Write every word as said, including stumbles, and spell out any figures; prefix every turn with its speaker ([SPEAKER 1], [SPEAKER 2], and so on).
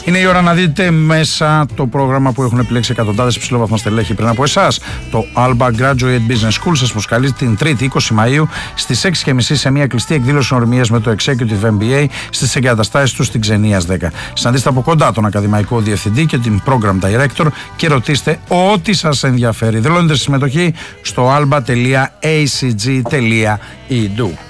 [SPEAKER 1] Είναι η ώρα να δείτε μέσα το πρόγραμμα που έχουν επιλέξει εκατοντάδες υψηλόβαθμα στελέχη πριν από εσάς. Το Alba Graduate Business School σας προσκαλεί την Τρίτη είκοσι Μαΐου στις έξι και μισή σε μια κλειστή εκδήλωση ορμίας με το Executive εμ μπι έι στις εγκαταστάσεις του στην Ξενίας δέκα. Συναντήστε από κοντά τον ακαδημαϊκό διευθυντή και την Program Director και ρωτήστε ό,τι σας ενδιαφέρει. Δηλώνετε συμμετοχή στο alba τελεία a c g τελεία e d u.